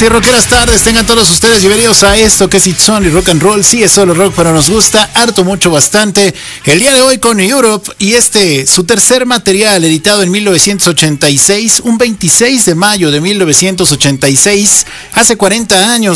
y rockeras tardes, tengan todos ustedes bienvenidos a esto que es It's Only Rock and Roll. Sí, es solo rock, pero nos gusta harto, mucho, bastante. El día de hoy con Europe y su tercer material, editado en 1986, un 26 de mayo de 1986, hace 40 años